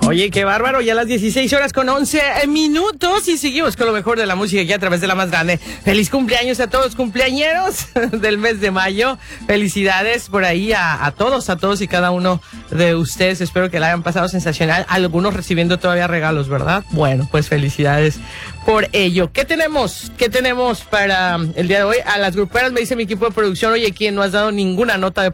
Oye, qué bárbaro, ya las 16:11 y seguimos con lo mejor de la música aquí a través de la más grande. Feliz cumpleaños a todos los cumpleañeros del mes de mayo. Felicidades por ahí a todos y cada uno de ustedes. Espero que la hayan pasado sensacional. Algunos recibiendo todavía regalos, ¿verdad? Bueno, pues felicidades por ello. ¿Qué tenemos? ¿Qué tenemos para el día de hoy? A las gruperas me dice mi equipo de producción, oye, ¿quién no has dado ninguna nota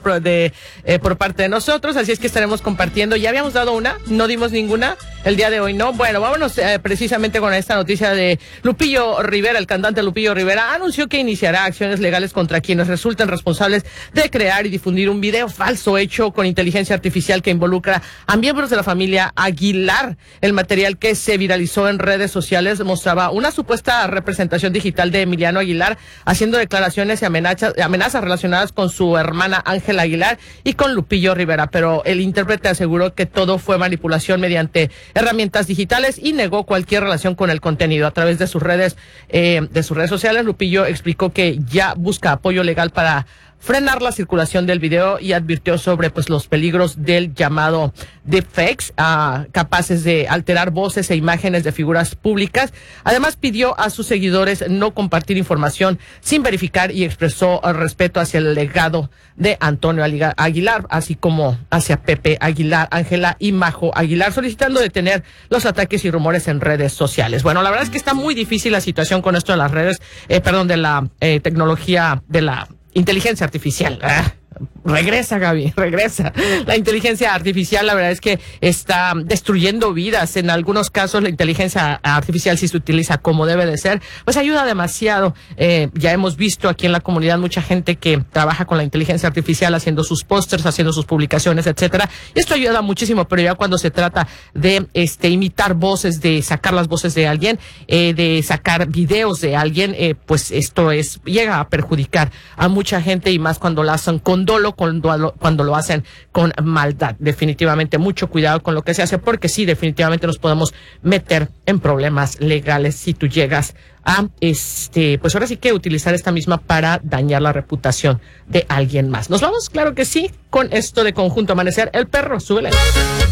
por parte de nosotros? Así es que estaremos compartiendo. Ya habíamos dado una, no dimos ninguna el día de hoy, ¿no? Bueno, vámonos precisamente con esta noticia de Lupillo Rivera. El cantante Lupillo Rivera anunció que iniciará acciones legales contra quienes resulten responsables de crear y difundir un video falso hecho con inteligencia artificial que involucra a miembros de la familia Aguilar. El material que se viralizó en redes sociales mostraba una supuesta representación digital de Emiliano Aguilar haciendo declaraciones y amenazas relacionadas con su hermana Ángela Aguilar y con Lupillo Rivera, pero el intérprete aseguró que todo fue manipulación mediante herramientas digitales y negó cualquier relación con el contenido. A través de sus redes sociales, Lupillo explicó que ya busca apoyo legal para frenar la circulación del video y advirtió sobre los peligros del llamado deepfakes, capaces de alterar voces e imágenes de figuras públicas. Además, pidió a sus seguidores no compartir información sin verificar y expresó respeto hacia el legado de Antonio Aguilar, así como hacia Pepe Aguilar, Ángela y Majo Aguilar, solicitando detener los ataques y rumores en redes sociales. Bueno, la verdad es que está muy difícil la situación con esto de las redes, de la tecnología, de la inteligencia artificial. Regresa, Gaby, regresa. La inteligencia artificial, la verdad es que está destruyendo vidas. En algunos casos, la inteligencia artificial, si se utiliza como debe de ser, pues ayuda demasiado. Ya hemos visto aquí en la comunidad mucha gente que trabaja con la inteligencia artificial haciendo sus pósters, haciendo sus publicaciones, etcétera. Esto ayuda muchísimo, pero ya cuando se trata de imitar voces, de sacar las voces de alguien, de sacar videos de alguien, pues esto llega a perjudicar a mucha gente, y más cuando lo hacen con dolo, cuando lo hacen con maldad. Definitivamente mucho cuidado con lo que se hace, porque sí, definitivamente nos podemos meter en problemas legales si tú llegas a pues ahora sí que utilizar esta misma para dañar la reputación de alguien más. Nos vamos, claro que sí, con esto de Conjunto Amanecer. El perro, súbele.